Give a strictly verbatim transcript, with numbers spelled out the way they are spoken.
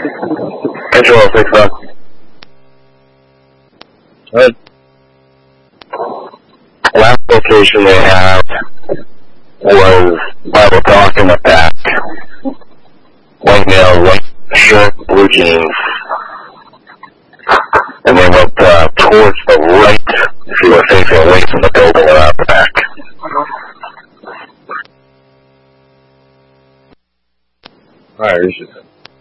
Control six one. Good. Last location they have was Bible Talk in the back. White male, white shirt, blue jeans. And they went uh, towards the right if you were facing away from the building or out the back. Alright, you should